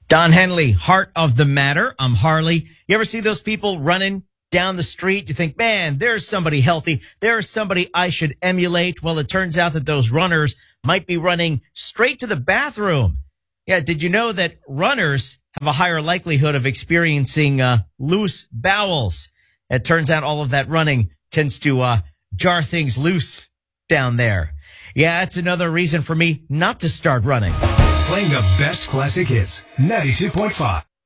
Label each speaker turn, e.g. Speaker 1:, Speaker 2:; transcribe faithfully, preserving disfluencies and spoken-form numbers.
Speaker 1: Don Henley, heart of the matter. I'm Harley. You ever see those people running down the street? You think, man, there's somebody healthy. There's somebody I should emulate. Well, it turns out that those runners might be running straight to the bathroom. Yeah, did you know that runners have a higher likelihood of experiencing uh, loose bowels? It turns out all of that running tends to uh, jar things loose down there. Yeah, that's another reason for me not to start running.
Speaker 2: Playing the best classic hits, ninety-two point five.